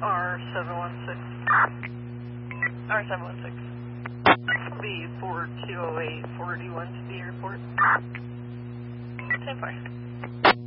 R716. R716. Be 4208 41 to the airport. 10-4.